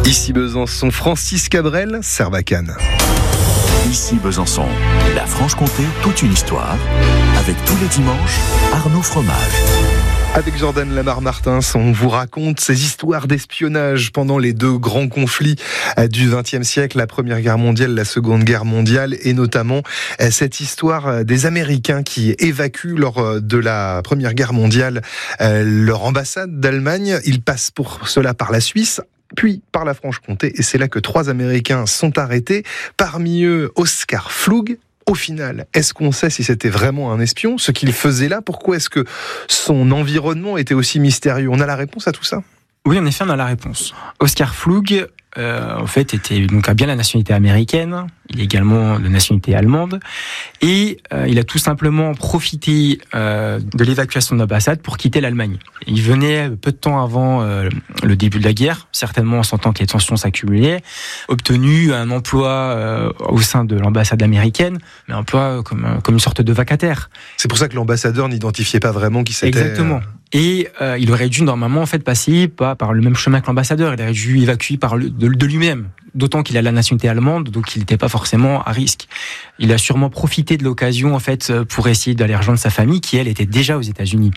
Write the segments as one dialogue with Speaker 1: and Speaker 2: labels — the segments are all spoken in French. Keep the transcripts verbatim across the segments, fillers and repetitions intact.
Speaker 1: Ici Besançon, Francis Cabrel, Sarbacane.
Speaker 2: Ici Besançon, la Franche-Comté, toute une histoire. Avec tous les dimanches, Arnaud Fromage.
Speaker 1: Avec Jordan Lamar-Martins, on vous raconte ces histoires d'espionnage pendant les deux grands conflits du vingtième siècle, la Première Guerre mondiale, la Seconde Guerre mondiale, et notamment cette histoire des Américains qui évacuent lors de la Première Guerre mondiale leur ambassade d'Allemagne. Ils passent pour cela par la Suisse, puis par la Franche-Comté, et c'est là que trois Américains sont arrêtés, parmi eux Oscar Pflug. Au final, est-ce qu'on sait si c'était vraiment un espion, ce qu'il faisait là? Pourquoi est-ce que son environnement était aussi mystérieux? On a la réponse à tout ça?
Speaker 3: Oui, en effet, on a la réponse. Oscar Pflug, euh, en fait, était donc a bien la nationalité américaine. Il est également de nationalité allemande. Et euh, il a tout simplement profité euh, de l'évacuation de l'ambassade pour quitter l'Allemagne. Il venait peu de temps avant euh, le début de la guerre, certainement en sentant que les tensions s'accumulaient, obtenu un emploi euh, au sein de l'ambassade américaine, mais un emploi comme, comme une sorte de vacataire.
Speaker 1: C'est pour ça que l'ambassadeur n'identifiait pas vraiment qui c'était.
Speaker 3: Exactement. Et euh, il aurait dû normalement en fait passer pas par le même chemin que l'ambassadeur. Il aurait dû évacuer par le, de, de lui-même. D'autant qu'il a la nationalité allemande, donc il n'était pas forcément à risque. Il a sûrement profité de l'occasion en fait pour essayer d'aller rejoindre sa famille, qui elle était déjà aux États-Unis.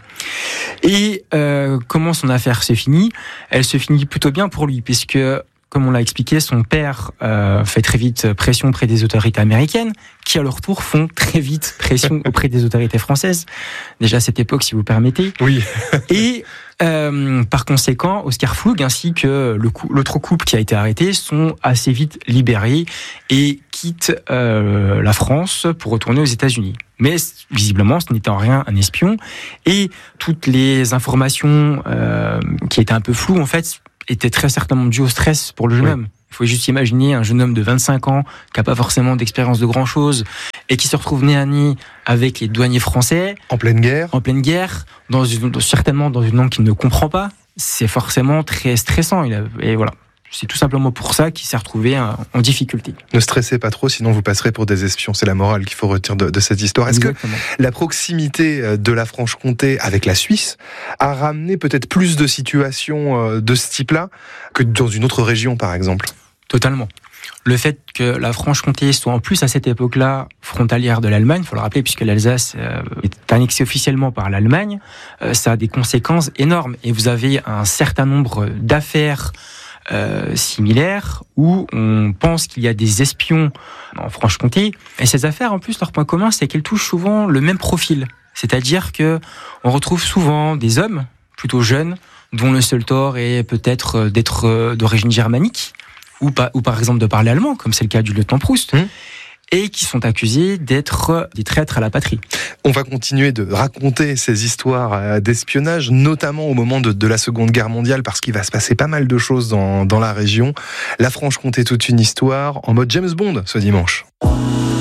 Speaker 3: Et euh, comment son affaire se finit? Elle se finit plutôt bien pour lui, puisque comme on l'a expliqué, son père euh, fait très vite pression auprès des autorités américaines, qui à leur tour font très vite pression auprès des autorités françaises. Déjà à cette époque, si vous permettez.
Speaker 1: Oui.
Speaker 3: Et euh, par conséquent, Oscar Pflug ainsi que le cou- l'autre couple qui a été arrêté sont assez vite libérés et quittent euh, la France pour retourner aux États-Unis. Mais visiblement, ce n'était en rien un espion. Et toutes les informations euh, qui étaient un peu floues, en fait, était très certainement dû au stress pour le jeune oui. homme. Il faut juste imaginer un jeune homme de vingt-cinq ans qui n'a pas forcément d'expérience de grand-chose et qui se retrouve nez à nez avec les douaniers français.
Speaker 1: En pleine guerre.
Speaker 3: En pleine guerre, dans une, certainement dans une langue qu'il ne comprend pas. C'est forcément très stressant. Il a, et voilà. C'est tout simplement pour ça qu'il s'est retrouvé en difficulté.
Speaker 1: Ne stressez pas trop, sinon vous passerez pour des espions. C'est la morale qu'il faut retenir de, de cette histoire. Est-ce Exactement. que la proximité de la Franche-Comté avec la Suisse a ramené peut-être plus de situations de ce type-là que dans une autre région, par exemple? Totalement.
Speaker 3: Le fait que la Franche-Comté soit en plus à cette époque-là frontalière de l'Allemagne, il faut le rappeler puisque l'Alsace est annexée officiellement par l'Allemagne, ça a des conséquences énormes. Et vous avez un certain nombre d'affaires Euh, similaires où on pense qu'il y a des espions en Franche-Comté. Et ces affaires, en plus, leur point commun, c'est qu'elles touchent souvent le même profil. C'est-à-dire que on retrouve souvent des hommes plutôt jeunes dont le seul tort est peut-être d'être d'origine germanique ou, pas, ou par exemple de parler allemand, comme c'est le cas du lieutenant Proust. Mmh. Et qui sont accusés d'être des traîtres à la patrie.
Speaker 1: On va continuer de raconter ces histoires d'espionnage, notamment au moment de, de la Seconde Guerre mondiale, parce qu'il va se passer pas mal de choses dans, dans la région. La Franche-Comté, toute une histoire, en mode James Bond ce dimanche.